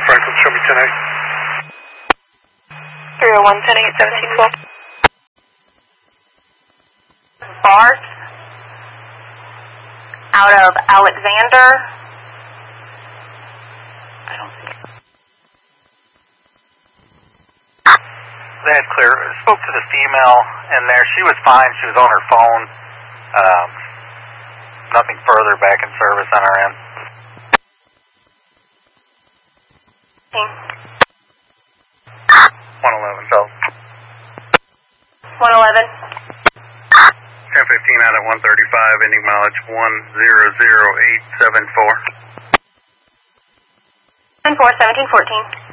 Franklin, show me 10-8. 301, 10-8, 1712. Bart, out of Alexander. I don't see it. That's clear. Spoke to the female in there. She was fine. She was on her phone. Nothing further back in service on our end. 111, so. 111. 1015 out at 135, ending mileage 100874. 10-4, 1714.